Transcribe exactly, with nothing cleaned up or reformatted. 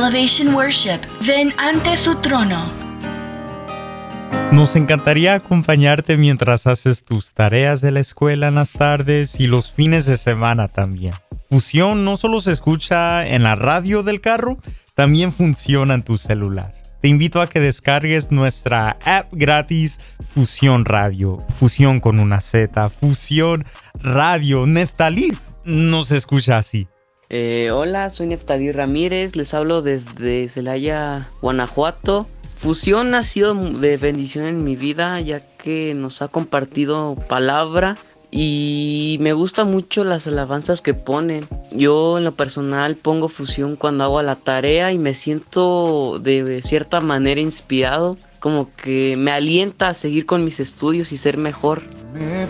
Salvation Worship. Ven ante su trono. Nos encantaría acompañarte mientras haces tus tareas de la escuela en las tardes y los fines de semana también. Fusión no solo se escucha en la radio del carro, también funciona en tu celular. Te invito a que descargues nuestra app gratis Fusión Radio. Fusión con una Z, Fusión Radio. Neftalí nos escucha así. Eh, hola, soy Neftalí Ramírez, les hablo desde Celaya, Guanajuato. Fusión ha sido de bendición en mi vida, ya que nos ha compartido palabra y me gustan mucho las alabanzas que ponen. Yo en lo personal pongo Fusión cuando hago la tarea y me siento de cierta manera inspirado, como que me alienta a seguir con mis estudios y ser mejor.